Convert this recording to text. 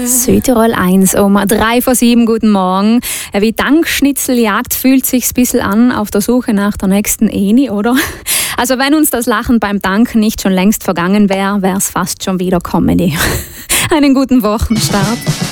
Südtirol 1, Oma. 3 vor 7, guten Morgen. Wie Dankschnitzeljagd fühlt sich's ein bisschen an auf der Suche nach der nächsten Eni, oder? Also wenn uns das Lachen beim Danken nicht schon längst vergangen wäre, wäre es fast schon wieder Comedy. Einen guten Wochenstart.